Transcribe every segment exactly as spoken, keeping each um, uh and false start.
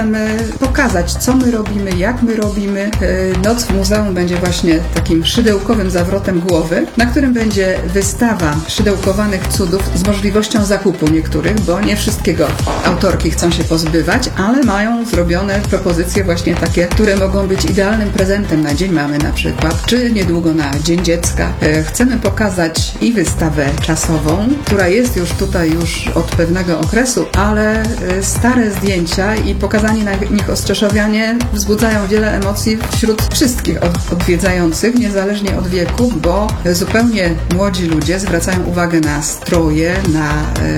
Chcemy pokazać, co my robimy, jak my robimy. Noc w muzeum będzie właśnie takim szydełkowym zawrotem głowy, na którym będzie wystawa szydełkowanych cudów z możliwością zakupu niektórych, bo nie wszystkiego autorki chcą się pozbywać, ale mają zrobione propozycje właśnie takie, które mogą być idealnym prezentem na Dzień Mamy na przykład, czy niedługo na Dzień Dziecka. Chcemy pokazać i wystawę czasową, która jest już tutaj już od pewnego okresu, ale stare zdjęcia i pokazanie na nich Ostrzeszowianie wzbudzają wiele emocji wśród wszystkich odwiedzających, niezależnie od wieku, bo zupełnie młodzi ludzie zwracają uwagę na stroje, na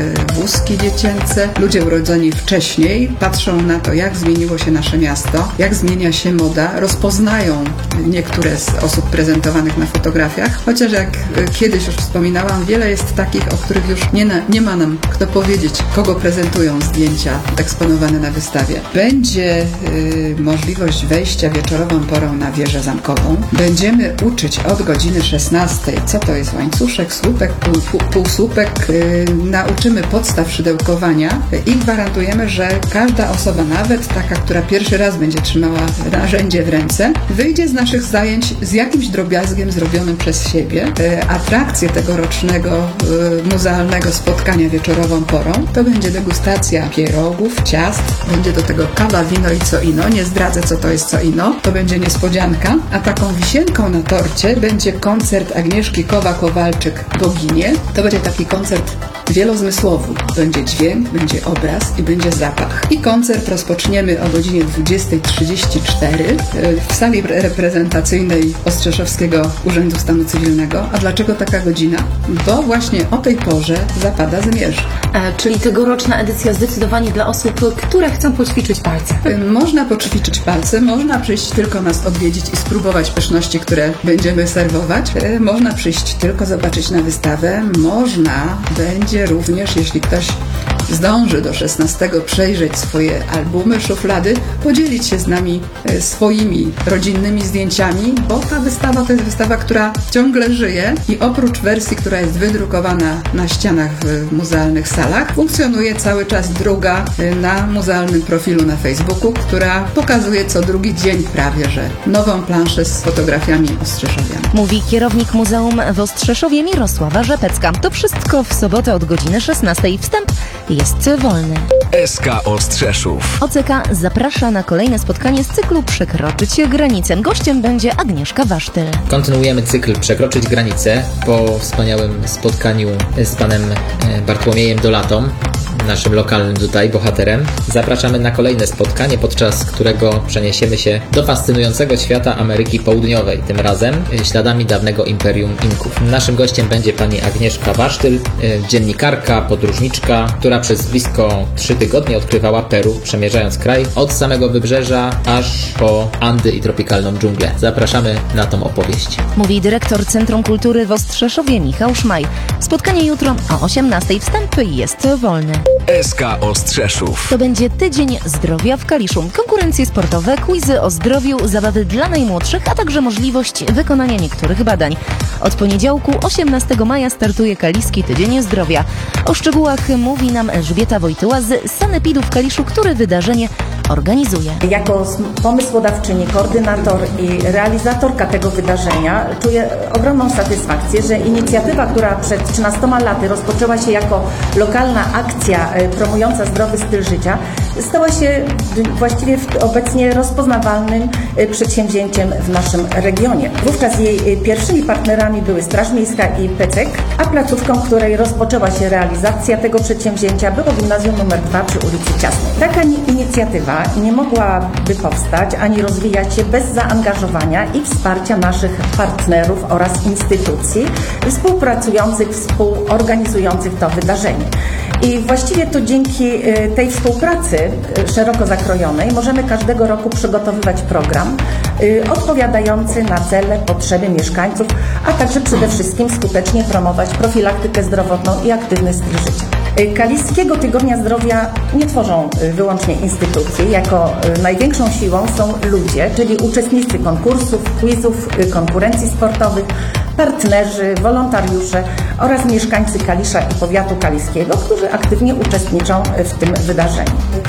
wózki dziecięce. Ludzie urodzeni wcześniej patrzą na to, jak zmieniło się nasze miasto, jak zmienia się moda, rozpoznają niektóre z osób prezentowanych na fotografiach, chociaż jak kiedyś już wspominałam, wiele jest takich, o których już nie, na, nie ma nam kto powiedzieć, kogo prezentują zdjęcia eksponowane na wystawie. Będzie y, możliwość wejścia wieczorową porą na wieżę zamkową. Będziemy uczyć od godziny szesnastej, co to jest łańcuszek, słupek, pół, pół, półsłupek. Y, nauczymy podstaw szydełkowania i gwarantujemy, że każda osoba, nawet taka, która pierwszy raz będzie trzymała narzędzie w ręce, wyjdzie z naszych zajęć z jakimś drobiazgiem zrobionym przez siebie. Y, atrakcje tegorocznego y, muzealnego spotkania wieczorową porą to będzie degustacja pierogów, ciast, będzie do tego kawa, wino i co ino. Nie zdradzę, co to jest co ino. To będzie niespodzianka. A taką wisienką na torcie będzie koncert Agnieszki Kowa-Kowalczyk Boginie. To będzie taki koncert wielozmysłowy. Będzie dźwięk, będzie obraz i będzie zapach. I koncert rozpoczniemy o godzinie dwudziestej trzydzieści cztery w sali reprezentacyjnej Ostrzeszowskiego Urzędu Stanu Cywilnego. A dlaczego taka godzina? Bo właśnie o tej porze zapada zmierzch. E, czyli tegoroczna edycja zdecydowanie dla osób, które chcą poćwiczyć palce. Można poćwiczyć palce, można przyjść tylko nas odwiedzić i spróbować pyszności, które będziemy serwować. Można przyjść tylko zobaczyć na wystawę. Można będzie również, jeśli ktoś zdąży do szesnastego przejrzeć swoje albumy, szuflady, podzielić się z nami swoimi rodzinnymi zdjęciami, bo ta wystawa to jest wystawa, która ciągle żyje i oprócz wersji, która jest wydrukowana na ścianach w muzealnych salach, funkcjonuje cały czas druga na muzealnym profilu na Facebooku, która pokazuje co drugi dzień prawie, że nową planszę z fotografiami Ostrzeszowian. Mówi kierownik Muzeum w Ostrzeszowie Mirosława Rzepecka. To wszystko w sobotę od godziny szesnastej. Wstęp jest wolny. S K Ostrzeszów. O C K zaprasza na kolejne spotkanie z cyklu Przekroczyć granicę. Gościem będzie Agnieszka Wasztyl. Kontynuujemy cykl Przekroczyć granicę po wspaniałym spotkaniu z panem Bartłomiejem Dolatą, naszym lokalnym tutaj bohaterem. Zapraszamy na kolejne spotkanie, podczas którego przeniesiemy się do fascynującego świata Ameryki Południowej, tym razem śladami dawnego Imperium Inków. Naszym gościem będzie pani Agnieszka Wasztyl, dziennikarka, podróżniczka, która przez blisko trzy tygodnie odkrywała Peru, przemierzając kraj od samego wybrzeża aż po Andy i tropikalną dżunglę. Zapraszamy na tą opowieść. Mówi dyrektor Centrum Kultury w Ostrzeszowie Michał Szmaj. Spotkanie jutro o osiemnastej. Wstęp jest wolny. S K Ostrzeszów. To będzie tydzień zdrowia w Kaliszu. Konkurencje sportowe, quizy o zdrowiu, zabawy dla najmłodszych, a także możliwość wykonania niektórych badań. Od poniedziałku osiemnastego maja startuje Kaliski Tydzień Zdrowia. O szczegółach mówi nam Elżbieta Wojtyła z Sanepidu w Kaliszu, który wydarzenie organizuje. Jako pomysłodawczyni, koordynator i realizatorka tego wydarzenia czuję ogromną satysfakcję, że inicjatywa, która przed trzynastoma laty rozpoczęła się jako lokalna akcja promująca zdrowy styl życia, stała się właściwie obecnie rozpoznawalnym przedsięwzięciem w naszym regionie. Wówczas jej pierwszymi partnerami były Straż Miejska i P C E K, a placówką, w której rozpoczęła się realizacja tego przedsięwzięcia, było Gimnazjum numer dwa przy ulicy Ciasnej. Taka inicjatywa nie mogłaby powstać ani rozwijać się bez zaangażowania i wsparcia naszych partnerów oraz instytucji współpracujących, współorganizujących to wydarzenie. I właściwie to dzięki tej współpracy szeroko zakrojonej możemy każdego roku przygotowywać program odpowiadający na cele, potrzeby mieszkańców, a także przede wszystkim skutecznie promować profilaktykę zdrowotną i aktywny styl życia. Kaliskiego Tygodnia Zdrowia nie tworzą wyłącznie instytucje. Jako największą siłą są ludzie, czyli uczestnicy konkursów, quizów, konkurencji sportowych, partnerzy, wolontariusze oraz mieszkańcy Kalisza i powiatu kaliskiego, którzy aktywnie uczestniczą w tym wydarzeniu.